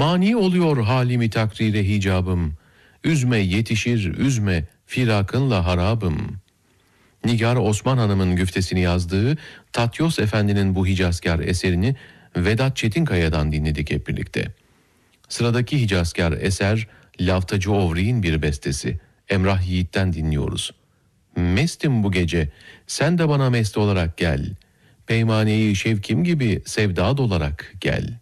Mani oluyor halimi takrire hicabım. Üzme yetişir üzme firakınla harabım. Nigar Osman Hanım'ın güftesini yazdığı Tatyos Efendi'nin bu Hicazkar eserini Vedat Çetinkaya'dan dinledik hep birlikte. Sıradaki Hicazkar eser Laftacı Ovri'nin bir bestesi. Emrah Yiğit'ten dinliyoruz. Mestim bu gece, sen de bana mest olarak gel. Peymaneyi şevkim gibi sevda dolarak gel.